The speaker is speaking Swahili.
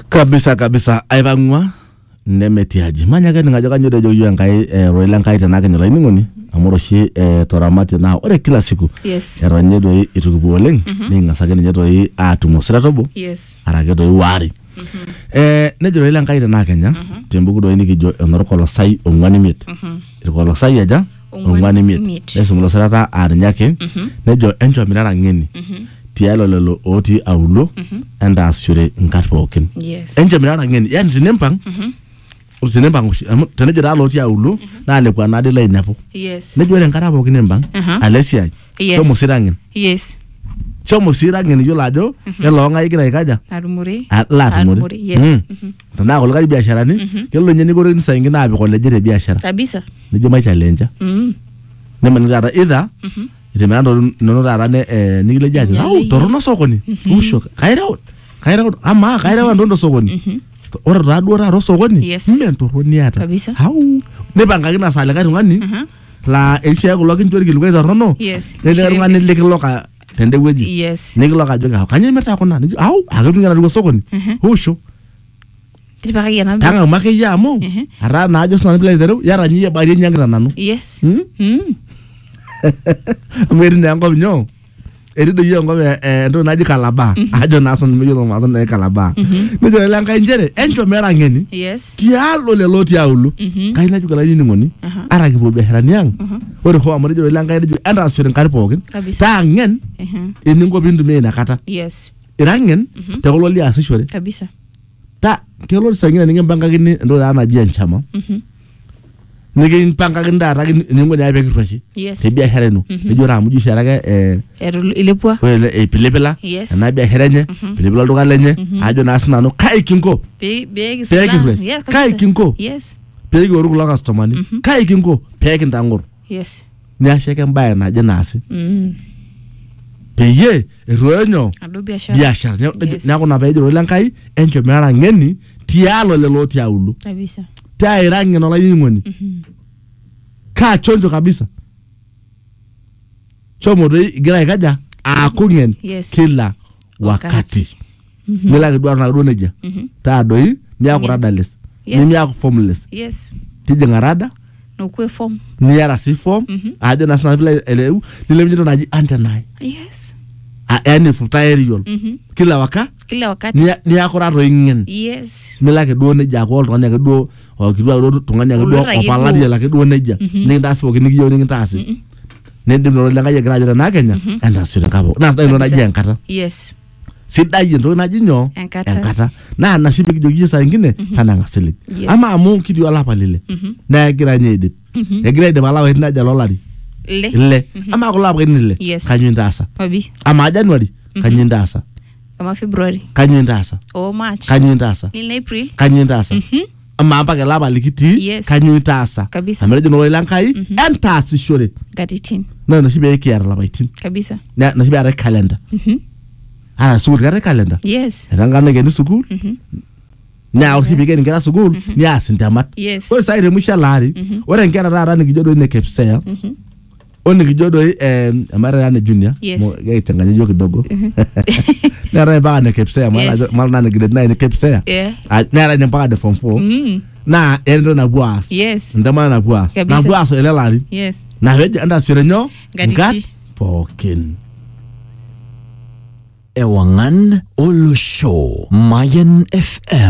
Kabisa aivangwa nemetiaji manya ke ngajo kanyo dejo yu ngai roila ngai tana kenyo lai ningoni amoroshi toramati na ore kila siku yes eronye do itukubu oleng ninga sake nye do atumo siratobo yes arake do wari nejo roila ngai tana kenya tembuku do nikijo enorokolo sai ongwani mit irkolo sai aja ongwani mit eso mulo sirata arnyake nejo enjo mirara ngeni tialo lelo oti aulo enda asure nkarpokin yes enjo mirara ngeni yani tinempang usinempang tenejo dalo oti aulo na le kwa nade la inapo yes nejo ere nkarapokin empang alesia chomo sirangin yes chomo sirangin yo lajo elo ngai gira ikaja arumuri yes tana ko ga biashara ni kelo nyeni gore ni saingi na abi ko lejere biashara kabisa nejo mai challenge ne manara either itemando nono rarane nigile jaji au torono sokoni usho kaira ama kaira ndondo sokoni ora radu ora ro sokoni mento roni ata au ne banga kina sale kati ngani la elsia ko login jori kilwe torono ne ngani lekiloka tende weji nikiloka jonga kanye meta ko na au agatu ngana ro sokoni usho tripa yana tanga make yamo ara na jo sana bila zero yara nyi ba nyangira nanu yes Meri nyango binyo erido yongo ndo naji kalaba ajo nason meyo mason na kalaba mejo lanka injere encho mera ngeni yes tialo le loti aulu kaina juga lani ngoni ara gibo be herani yang ore ko amari lanka edo anda sure ngari pokin ta ngen eningo bindu me na kata yes irangen te ko loli asishore kabisa ta kelo sangina ninge banga gini ndo na jianchama nigin panga ganda ragi ningo na be kirwashi te bia herenu be jora muju sharage ilepwa wele pilepela na bia herenye pilepela do galenye ajo na asna no kai kinko be kai kinko yes pe goru la customer ni kai kinko pe kindangor yes ni asheke mbaya na je nasi pe ye roenyo ado biashara na kuna be joro lankai enjo mera ngeni tialo le loti aulu kabisa ta irangi no la yingoni ka chonjo kabisa chomo doi gira ikaja akungen kila wakati mila kidwa na roneja ta doi ni akuradales ni formless tije ngarada no kwe form ni yara si form ajo na sana vile eleu nilemjito naji antenai yes yani futa aerial kila wakati ni akurado ingen yes mila kidwa neja ko tonganya kidwa o kidwa do tonganya kidwa opaladi la kidwa neja ni daspo kiniki yo ni ngitasi nendim no langa ye grajo na Kenya anda sure ngabo na sta ndo naji enkata yes sidai ndo naji nyo enkata na shipiki jogi sa ngine tananga sili ama amu kidi wala palile na gira nyede gira de bala wena jalo lari le ama ko laba nile kanyindasa ama January kanyindasa ama February kanyindasa o March kanyindasa in April kanyindasa ama mpaka laba likiti kanyindasa amerejo no lankai entasi shore gatitin na shibe kiara laba itin kabisa na shibe ara calendar sukul gara calendar yes rangane geni sukul na urhibi geni gara sukul ni asintamat ore saire mushalari ore ngera rara ni gijodo ne kepsea oni gijodo amara yana junior mo gaitanganya jo kidogo na ra ba ne kepsea mala na grade 9 kepsea na ra ne ba de form 4 na endo na buas ndama na buas ele lari na weje anda sirenyo ngat pokin Ewangan Olo Show Mayan FM